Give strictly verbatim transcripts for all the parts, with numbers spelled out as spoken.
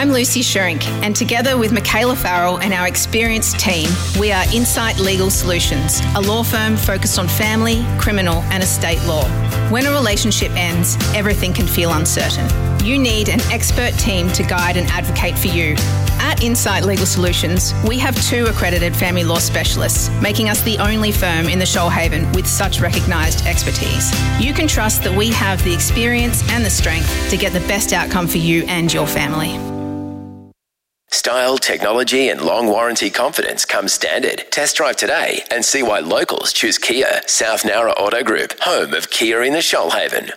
I'm Lucy Sherink, and together with Michaela Farrell and our experienced team, we are Insight Legal Solutions, a law firm focused on family, criminal and estate law. When a relationship ends, everything can feel uncertain. You need an expert team to guide and advocate for you. At Insight Legal Solutions, we have two accredited family law specialists, making us the only firm in the Shoalhaven with such recognised expertise. You can trust that we have the experience and the strength to get the best outcome for you and your family. Style, technology and long warranty confidence come standard. Test drive today and see why locals choose Kia. South Nowra Auto Group, home of Kia in the Shoalhaven.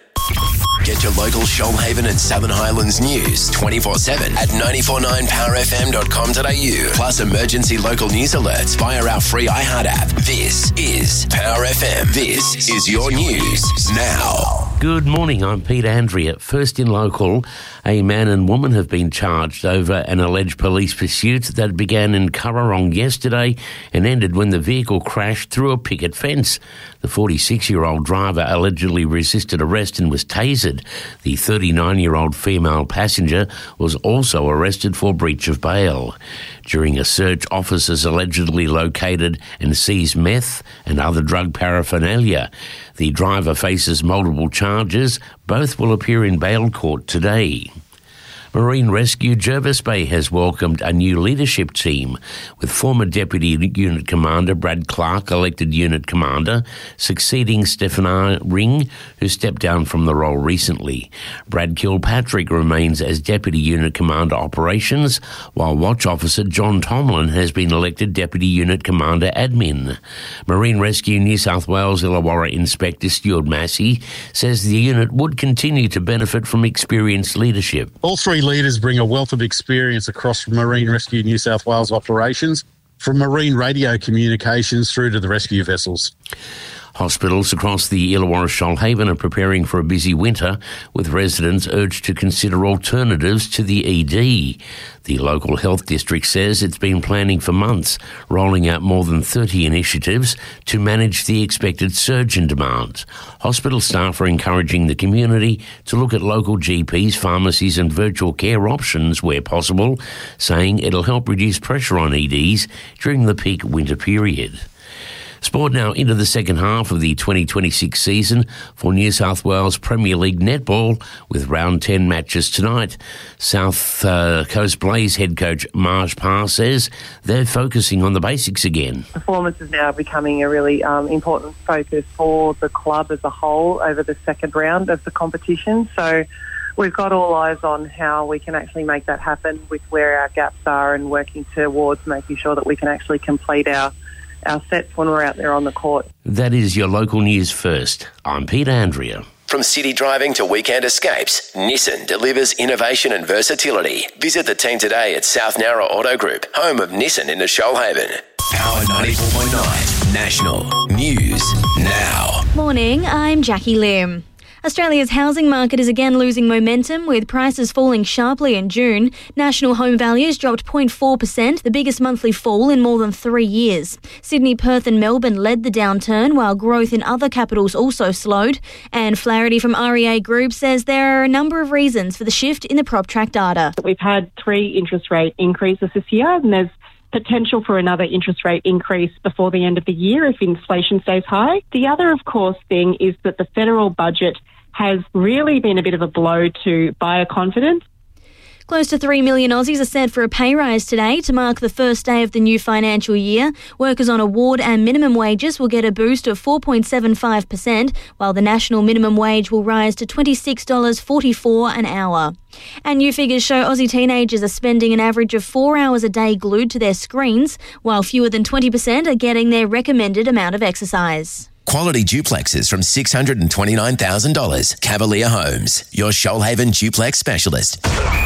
Get your local Shoalhaven and Southern Highlands news twenty-four seven at nine four nine power f m dot com dot a u. Plus emergency local news alerts via our free iHeart app. This is Power F M. This is your news now. Good morning, I'm Peter Andrea. First in local, a man and woman have been charged over an alleged police pursuit that began in Currarong yesterday and ended when the vehicle crashed through a picket fence. The forty-six-year-old driver allegedly resisted arrest and was tasered. The thirty-nine-year-old female passenger was also arrested for breach of bail. During a search, officers allegedly located and seized meth and other drug paraphernalia. The driver faces multiple charges. Both will appear in bail court today. Marine Rescue Jervis Bay has welcomed a new leadership team, with former Deputy Unit Commander Brad Clark elected Unit Commander, succeeding Stephanie Ring, who stepped down from the role recently. Brad Kilpatrick remains as Deputy Unit Commander Operations, while Watch Officer John Tomlin has been elected Deputy Unit Commander Admin. Marine Rescue New South Wales Illawarra Inspector Stuart Massey says the unit would continue to benefit from experienced leadership. All three leaders bring a wealth of experience across Marine Rescue New South Wales operations, from marine radio communications through to the rescue vessels. Hospitals across the Illawarra Shoalhaven are preparing for a busy winter, with residents urged to consider alternatives to the E D. The local health district says it's been planning for months, rolling out more than thirty initiatives to manage the expected surge in demand. Hospital staff are encouraging the community to look at local G Ps, pharmacies and virtual care options where possible, saying it'll help reduce pressure on E Ds during the peak winter period. Sport now into the second half of the twenty twenty-six season for New South Wales Premier League netball, with round ten matches tonight. South uh, Coast Blaze head coach Marge Parr says they're focusing on the basics again. Performance is now becoming a really um, important focus for the club as a whole over the second round of the competition. So we've got all eyes on how we can actually make that happen, with where our gaps are, and working towards making sure that we can actually complete our our sets when we're out there on the court. That is your local news first. I'm Peter Andrea. From city driving to weekend escapes, Nissan delivers innovation and versatility. Visit the team today at South Nowra Auto Group, home of Nissan in the Shoalhaven. Power ninety-four point nine National News Now. Morning, I'm Jackie Lim. Australia's housing market is again losing momentum, with prices falling sharply in June. National home values dropped zero point four percent, the biggest monthly fall in more than three years. Sydney, Perth and Melbourne led the downturn, while growth in other capitals also slowed. And Flaherty from R E A Group says there are a number of reasons for the shift in the PropTrack data. We've had three interest rate increases this year, and there's potential for another interest rate increase before the end of the year if inflation stays high. The other, of course, thing is that the federal budget has really been a bit of a blow to buyer confidence. Close to three million Aussies are set for a pay rise today to mark the first day of the new financial year. Workers on award and minimum wages will get a boost of four point seven five percent, while the national minimum wage will rise to twenty-six dollars forty-four an hour. And new figures show Aussie teenagers are spending an average of four hours a day glued to their screens, while fewer than twenty percent are getting their recommended amount of exercise. Quality duplexes from six hundred twenty-nine thousand dollars. Cavalier Homes, your Shoalhaven duplex specialist.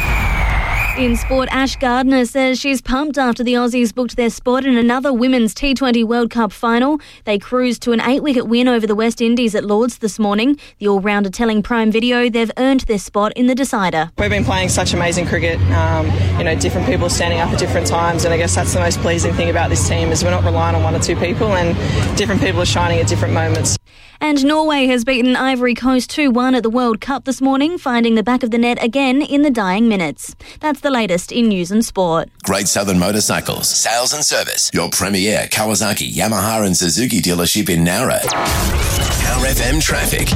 In sport, Ash Gardner says she's pumped after the Aussies booked their spot in another Women's T twenty World Cup final. They cruised to an eight-wicket win over the West Indies at Lords this morning. The all-rounder telling Prime Video they've earned their spot in the decider. We've been playing such amazing cricket, um, you know, different people standing up at different times, and I guess that's the most pleasing thing about this team is we're not relying on one or two people, and different people are shining at different moments. And Norway has beaten Ivory Coast two one at the World Cup this morning, finding the back of the net again in the dying minutes. That's the latest in news and sport. Great Southern Motorcycles, sales and service. Your premier Kawasaki, Yamaha and Suzuki dealership in Nowra. Power F M traffic.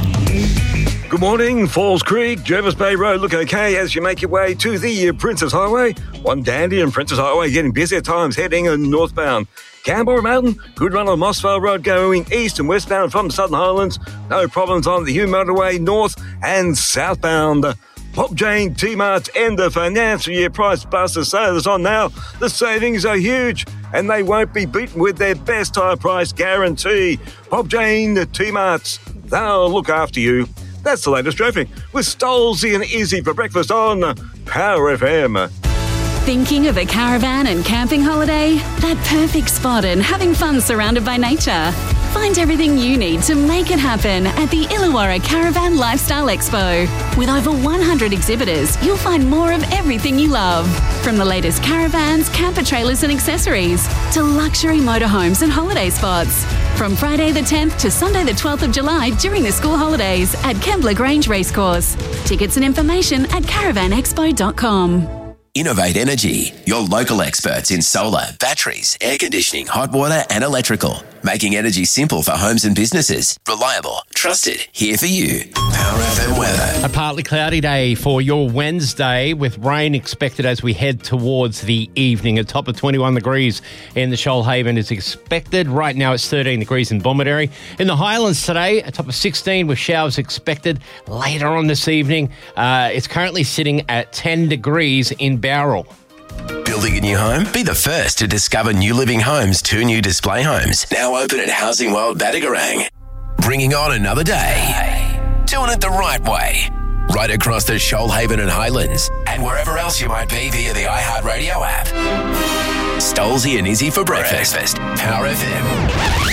Good morning, Falls Creek, Jervis Bay Road look okay as you make your way to the Princess Highway. One Dandy and Princess Highway getting busy at times heading northbound. Canberra Mountain, good run on Mossvale Road going east and westbound from the Southern Highlands. No problems on the Hume Motorway north and southbound. Bob Jane T-Mart's end of financial year price buster sale is on now. The savings are huge and they won't be beaten with their best high price guarantee. Bob Jane T-Mart's, they'll look after you. That's the latest traffic with Stolzy and Izzy for breakfast on Power F M. Thinking of a caravan and camping holiday? That perfect spot and having fun surrounded by nature. Find everything you need to make it happen at the Illawarra Caravan Lifestyle Expo. With over one hundred exhibitors, you'll find more of everything you love. From the latest caravans, camper trailers and accessories, to luxury motorhomes and holiday spots. From Friday the tenth to Sunday the twelfth of July during the school holidays at Kembla Grange Racecourse. Tickets and information at caravan expo dot com. Innovate Energy, your local experts in solar, batteries, air conditioning, hot water and electrical. Making energy simple for homes and businesses. Reliable, trusted, here for you. Power F M weather. A partly cloudy day for your Wednesday with rain expected as we head towards the evening. A top of twenty-one degrees in the Shoalhaven is expected. Right now it's thirteen degrees in Bomaderry. In the Highlands today, a top of sixteen with showers expected later on this evening. Uh, it's currently sitting at ten degrees in Bowral. Building a new home? Be the first to discover New Living Homes' two new display homes. Now open at Housing World Badagarang. Bringing on another day. Doing it the right way. Right across the Shoalhaven and Highlands. And wherever else you might be via the iHeartRadio app. Stolzy and Izzy for breakfast. Power F M.